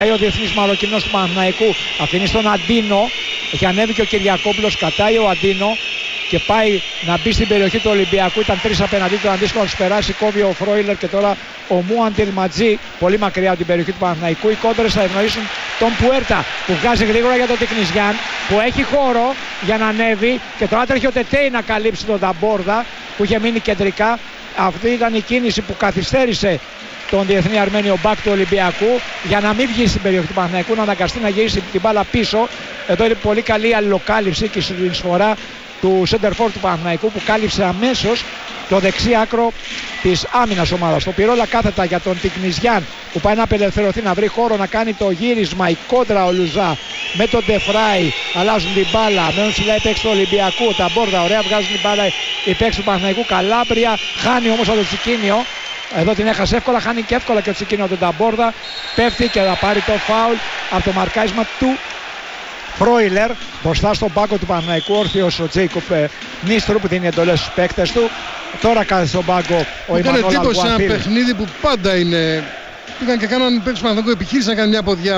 Ο διεθνής Μαροκινός του Παναθηναϊκού αφήνει στον Αντίνο. Έχει ανέβει και ο Κυριακόπουλος, κατάει ο Αντίνο και πάει να μπει στην περιοχή του Ολυμπιακού. Ήταν τρεις απέναντί του, δύσκολο να τους περάσει. Κόβει ο Φρόιλερ και τώρα ο Μουαντιλ Ματζή πολύ μακριά από την περιοχή του Παναθηναϊκού. Οι κόντρες θα ευνοήσουν τον Πουέρτα που βγάζει γρήγορα για τον Τικνιζιάν, που έχει χώρο για να ανέβει και τώρα τρέχει ο Τετέι να καλύψει τον Ταμπόρδα που είχε μείνει κεντρικά. Αυτή ήταν η κίνηση που καθυστέρησε τον διεθνή Αρμένιο μπακ του Ολυμπιακού για να μην βγει στην περιοχή του Παναθηναϊκού, να αναγκαστεί να γυρίσει την μπάλα πίσω. Εδώ είναι πολύ καλή η αλληλοκάλυψη και η συνεισφορά του σέντερφορ του Παναθηναϊκού που κάλυψε αμέσως το δεξί άκρο της άμυνας ομάδας. Το Πυρόλα κάθετα για τον Τικνιζιάν που πάει να απελευθερωθεί, να βρει χώρο να κάνει το γύρισμα. Η κόντρα ο Λουζά με τον Ντεφράι αλλάζουν την μπάλα. Μένουν ψηλά οι παίκτες του Ολυμπιακού. Τα Μπόρδα ωραία βγάζουν την μπάλα οι παίκτες του Παναθηναϊκού. Καλάμπρια χάνει όμως από το Τσικίνιο. Εδώ την έχασε εύκολα, χάνει και εύκολα και ο Τσικίνιο τον Ταμπόρδα. Πέφτει και θα πάρει το φάουλ από το μαρκάρισμα του Φρόιλερ. Μπροστά στον πάγκο του Παναθηναϊκού όρθιος ο Τζέικοπ Νίστρου που δίνει εντολές στους παίκτες του. Τώρα κάθεται στον πάγκο ο Ιμανόλ Αλγουαφίλ. Έκανε εντύπωση ένα παιχνίδι που πάντα είναι. Πήγαν και κάναν παίκτες του Παναθηναϊκού, επιχείρησαν να κάνει μια ποδιά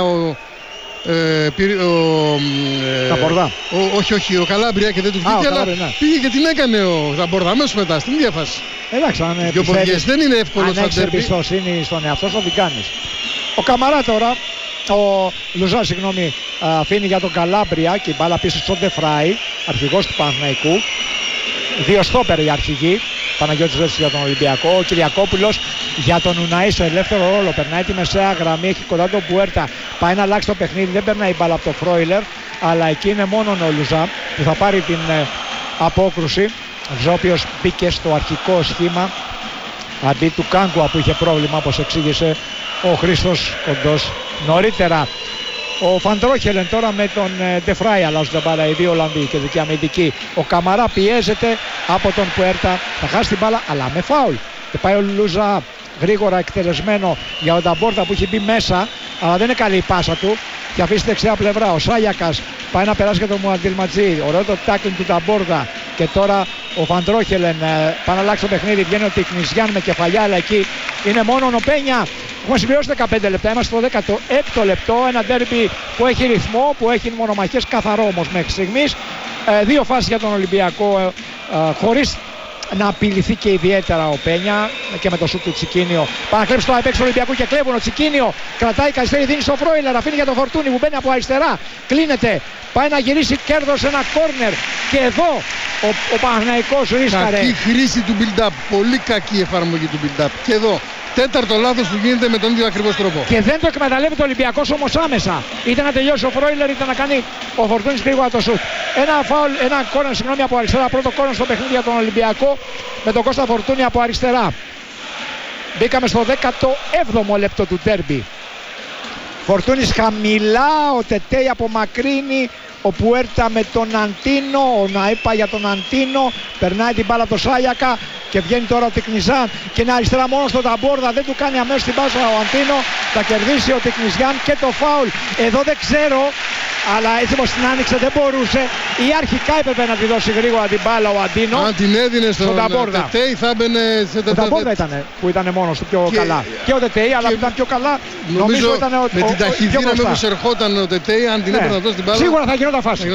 Ταμπόρδα. Όχι, ο Καλάμπρια και δεν του βγήκε, αλλά πήγε και την έκανε ο Ταμπόρδα αμέσως μετά στην ίδια φάση. Εντάξει, αν δύο ποδιές δεν είναι εύκολο αν στα έχεις ντέρμπι. εμπιστοσύνη στον εαυτό σου, θα την κάνεις. Ο Καμαρά τώρα, ο Λουζά, αφήνει για τον Καλάμπρια και η μπάλα πίσω στον Ντεφράι, αρχηγός του Παναθηναϊκού. Δύο στόπερ οι αρχηγοί. Παναγιώτης Ρέσης για τον Ολυμπιακό. Ο Κυριακόπουλος για τον Ουναή στο ελεύθερο ρόλο. Περνάει τη μεσαία γραμμή, έχει κοντά τον Πουέρτα. Πάει να αλλάξει το παιχνίδι. Δεν περνάει η μπάλα από το Φρόιλερ. Αλλά εκεί είναι μόνο ο Λουζά που θα πάρει την απόκρουση. Ο οποίος μπήκε στο αρχικό σχήμα αντί του Κάγκουα που είχε πρόβλημα, όπως εξήγησε ο Χρήστος Κοντός νωρίτερα. Ο Φαντρόχελεν τώρα με τον Ντεφράι αλλάζουν την μπάλα, οι δύο Ολλανδοί και δική αμυντική. Ο Καμαρά πιέζεται από τον Πουέρτα, θα χάσει την μπάλα αλλά με φάουλ. Και πάει ο Λουζά γρήγορα εκτελεσμένο για τον Ταμπόρδα που έχει μπει μέσα, αλλά δεν είναι καλή η πάσα του και αφήσει δεξιά πλευρά. Ο Σάγιακας πάει να περάσει για τον Μουαντιλ Ματζή. Ωραίο το τάκλινγκ του Ταμπόρδα και τώρα ο Φαντρόχελεν πάει να αλλάξει το παιχνίδι. Βγαίνει ο Τικνιζιάν με κεφαλιά, αλλά εκεί είναι μόνο ο Πένια. Έχουμε συμπληρώσει 15 λεπτά, είμαστε στο 16ο λεπτό. Ένα ντέρμπι που έχει ρυθμό, που έχει μονομαχίες, καθαρό όμως μέχρι στιγμής. Δύο φάσεις για τον Ολυμπιακό χωρίς να απειληθεί και ιδιαίτερα ο Πένια και με το σουτ του Τσικίνιο. Πάει να κλέψει το έπαιξε του Ολυμπιακού και κλέβουν. Ο Τσικίνιο κρατάει καθυστέρη, δίνει στο Φρόιλερ, αφήνει για τον Φορτούνι που μπαίνει από αριστερά. Κλείνεται, πάει να γυρίσει κέρδος ένα κόρνερ και εδώ ο Παναθηναϊκός ρίσκαρε. Κακή χρήση του build-up, πολύ κακή εφαρμογή του build-up. Και εδώ τέταρτο λάθος που γίνεται με τον ίδιο ακριβώς τρόπο. Και δεν το εκμεταλλεύεται ο Ολυμπιακός όμως άμεσα. Είτε να τελειώσει ο Φρόιλερ είτε να κάνει ο Φορτούνης γρήγορα το σουτ. Ένα κόρνερ από αριστερά. Πρώτο κόρνερ στο παιχνίδι για τον Ολυμπιακό με τον Κώστα Φορτούνη από αριστερά. Μπήκαμε στο 17ο λεπτό του ντέρμπι. Φορτούνης χαμηλά, ο Τετέι απομακρύνει. Ο Πουέρτα με τον Αντίνο, ο Ναήπα για τον Αντίνο, περνάει την μπάλα από το Σάγιακα και βγαίνει τώρα ο Τικνιζιάν και είναι αριστερά μόνο στον Ταμπόρδα, δεν του κάνει αμέσως την πάσα ο Αντίνο, θα κερδίσει ο Τικνιζιάν και το φάουλ. Εδώ δεν ξέρω, αλλά έτσι όπως την άνοιξε δεν μπορούσε ή αρχικά έπρεπε να τη δώσει γρήγορα την μπάλα ο Αντίνο. Αν την έδινε στον Τετέι θα έμπαινε σε τετάρτη. Ο Ταμπόρδα ήταν που ήταν μόνος του πιο καλά. Και ο Τετέι, αλλά που ήταν πιο καλά, νομίζω ήταν με την ταχυδύναμη όπως ερχόταν ο Τετέι, αν την έπρεπε να δώσει την μπάλα. Σίγουρα θα γινόταν φάση.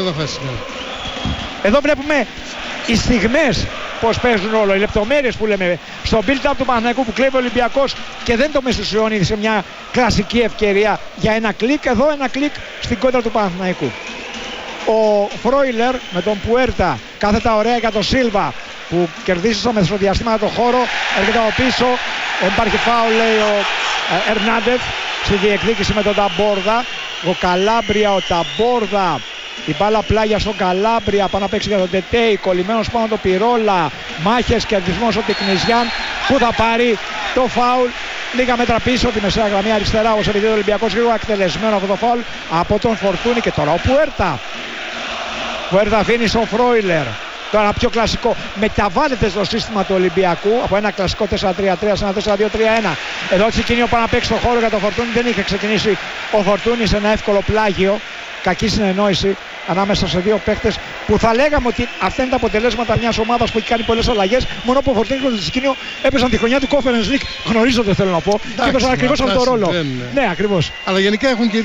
Εδώ βλέπουμε οι στιγμές πως παίζουν όλο, οι λεπτομέρειες που λέμε στο build-up του Παναθηναϊκού που κλέβει ο Ολυμπιακός και δεν το μεσουσιώνει σε μια κλασική ευκαιρία για ένα κλικ. Εδώ ένα κλικ στην κόντρα του Παναθηναϊκού. Ο Φρόιλερ με τον Πουέρτα κάθετα ωραία για τον Σίλβα που κερδίσει στο μεσοδιαστήμα το χώρο, έρχεται από πίσω, υπάρχει φάουλ λέει ο Ερνάντεφ στη διεκδίκηση με τον Ταμπόρδα. Ο Καλάμπρια, ο Ταμπόρδα, η μπάλα πλάγια στον Καλάμπρια, πάνω να παίξει για τον Τετέι, κολλημένος πάνω το Πυρόλα, μάχες, κερδισμός ο Τικνιζιάν που θα πάρει το φάουλ λίγα μέτρα πίσω τη μεσαία γραμμή αριστερά, όπως επειδή ο Ολυμπιακός γρήγορα εκτελεσμένο αυτό το φάουλ από τον Φορτούνη. Και τώρα ο Πουέρτα αφήνει στον Φρόιλερ. Τώρα ένα πιο κλασικό, μεταβάλλεται στο σύστημα του Ολυμπιακού από ένα κλασικό 4-3-3 σε ένα 4-2-3-1. Εδώ Τσικίνιο πάει να παίξει το χώρο για τον Φορτούνη, δεν είχε ξεκινήσει ο Φορτούνης, ένα εύκολο πλάγιο. Κακή συνεννόηση ανάμεσα σε δύο παίκτες που θα λέγαμε ότι αυτά είναι τα αποτελέσματα μιας ομάδας που έχει κάνει πολλές αλλαγές. Μόνο που ο Φορτούνης και το Τσικίνιο έπαιζαν τη χρονιά του Conference League. Γνωρίζονται θέλω να πω. Και έπαιζαν ακριβώς αυτό το ρόλο. Ναι, ακριβώς. Αλλά γενικά έχουν και